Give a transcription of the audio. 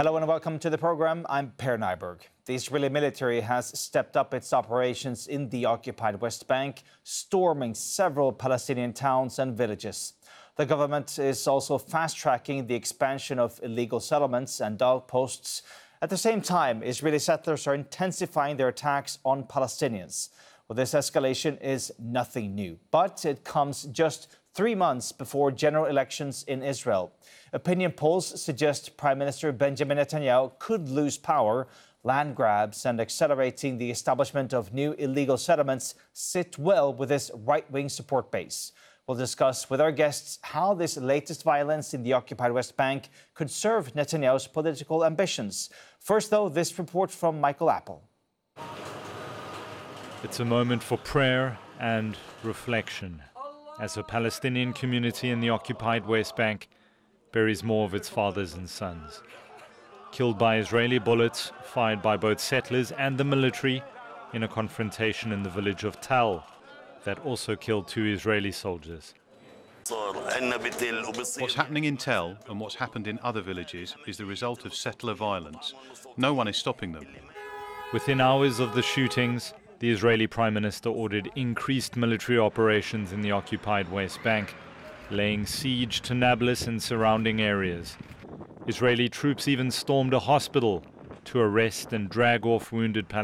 Hello and welcome to the program. I'm Per Nyberg. The Israeli military has stepped up its operations in the occupied West Bank, storming several Palestinian towns and villages. The government is also fast-tracking the expansion of illegal settlements and outposts. At the same time, Israeli settlers are intensifying their attacks on Palestinians. Well, this escalation is nothing new, but it comes just 3 months before general elections in Israel. Opinion polls suggest Prime Minister Benjamin Netanyahu could lose power. Land grabs and accelerating the establishment of new illegal settlements sit well with his right-wing support base. We'll discuss with our guests how this latest violence in the occupied West Bank could serve Netanyahu's political ambitions. First, though, this report from Michael Apple. It's a moment for prayer and reflection as the Palestinian community in the occupied West Bank buries more of its fathers and sons, killed by Israeli bullets fired by both settlers and the military in a confrontation in the village of Tal that also killed 2 Israeli soldiers. What's happening in Tel and what's happened in other villages is the result of settler violence. No one is stopping them. Within hours of the shootings, the Israeli Prime Minister ordered increased military operations in the occupied West Bank, laying siege to Nablus and surrounding areas. Israeli troops even stormed a hospital to arrest and drag off wounded Palestinians.